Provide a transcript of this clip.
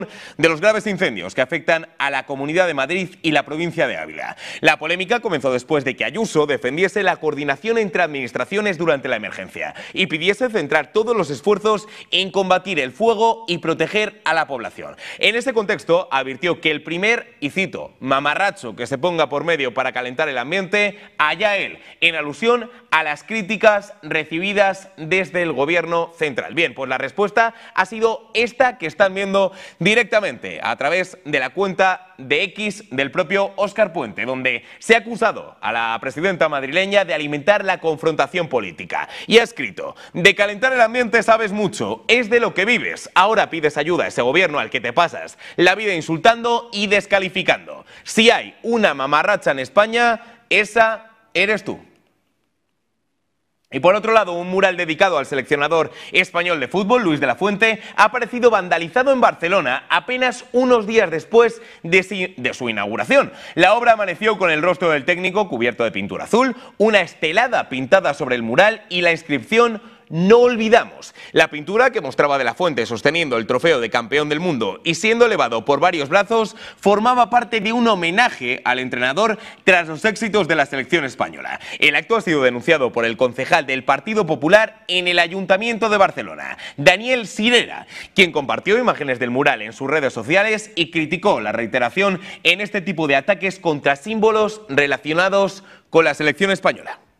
de los graves incendios que afectan a la Comunidad de Madrid y la provincia de Ávila. La polémica comenzó después de que Ayuso defendiese la coordinación entre administraciones durante la emergencia y pidiese centrar todos los esfuerzos en combatir el fuego y proteger a la población. En ese contexto advirtió que el primer, y cito, mamarracho que se ponga por medio para calentar el ambiente, allá él, en alusión a las críticas recibidas desde el gobierno central. Bien, pues la respuesta ha sido esta que están viendo directamente a través de la cuenta de X del propio Óscar Puente, donde se ha acusado a la presidenta madrileña de alimentar la confrontación política. Y ha escrito: de calentar el ambiente sabes mucho, es de lo que vives. Ahora pides ayuda a ese gobierno al que te pasas la vida insultando y descalificando. Si hay una mamarracha en España, esa eres tú. Y por otro lado, un mural dedicado al seleccionador español de fútbol, Luis de la Fuente, ha aparecido vandalizado en Barcelona apenas unos días después de su inauguración. La obra amaneció con el rostro del técnico cubierto de pintura azul, una estelada pintada sobre el mural y la inscripción "No olvidamos". La pintura, que mostraba de la Fuente sosteniendo el trofeo de campeón del mundo y siendo elevado por varios brazos, formaba parte de un homenaje al entrenador tras los éxitos de la selección española. El acto ha sido denunciado por el concejal del Partido Popular en el Ayuntamiento de Barcelona, Daniel Sirera, quien compartió imágenes del mural en sus redes sociales y criticó la reiteración en este tipo de ataques contra símbolos relacionados con la selección española.